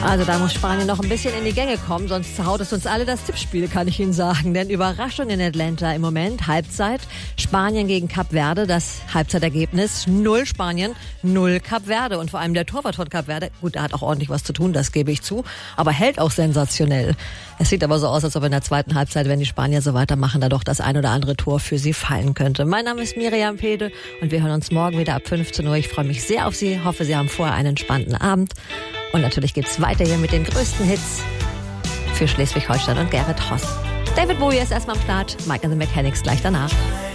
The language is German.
Also da muss Spanien noch ein bisschen in die Gänge kommen, sonst haut es uns alle das Tippspiel, kann ich Ihnen sagen. Denn Überraschung in Atlanta im Moment, Halbzeit. Spanien gegen Kap Verde, das Halbzeitergebnis 0 Spanien, 0 Kap Verde. Und vor allem der Torwart von Kap Verde, gut, der hat auch ordentlich was zu tun, das gebe ich zu, aber hält auch sensationell. Es sieht aber so aus, als ob in der zweiten Halbzeit, wenn die Spanier so weitermachen, da doch das ein oder andere Tor für sie fallen könnte. Mein Name ist Miriam Pede und wir hören uns morgen wieder ab 15 Uhr. Ich freue mich sehr auf Sie, hoffe, Sie haben vorher einen entspannten Abend. Und natürlich geht's weiter hier mit den größten Hits für Schleswig-Holstein und Gerrit Ross. David Bowie ist erstmal am Start, Mike and the Mechanics gleich danach.